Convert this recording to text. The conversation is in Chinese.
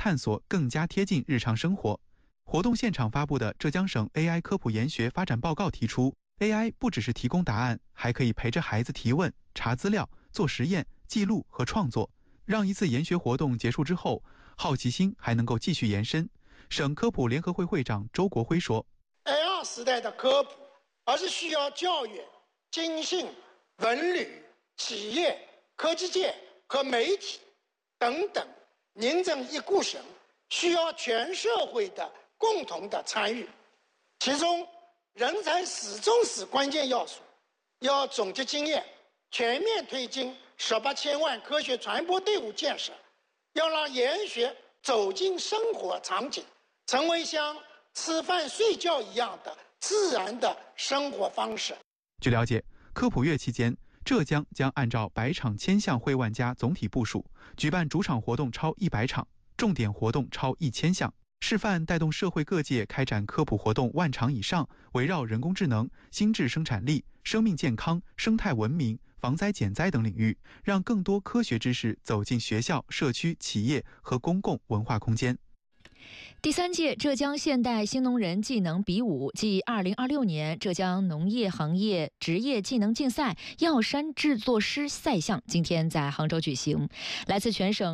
探索更加贴近日常生活。活动现场发布的浙江省 AI 科普研学发展报告提出， AI 不只是提供答案，还可以陪着孩子提问、查资料、做实验、记录和创作，让一次研学活动结束之后，好奇心还能够继续延伸。省科普联合会会长周国辉说， AI 时代的科普，而是需要教育、经信、文旅、企业、科技界和媒体等等凝成一股绳，需要全社会的共同的参与。其中，人才始终是关键要素，要总结经验，全面推进18千万科学传播队伍建设，要让研学走进生活场景，成为像吃饭睡觉一样的自然的生活方式。 据了解，科普月期间，浙江将按照百场千项会万家总体部署，举办主场活动超100场，重点活动超1000项，示范带动社会各界开展科普活动万场以上，围绕人工智能、心智生产力、生命健康、生态文明、防灾减灾等领域，让更多科学知识走进学校、社区、企业和公共文化空间。 第3届浙江现代新农人技能比武暨2026年浙江农业行业职业技能竞赛药山制作师赛项今天在杭州举行，来自全省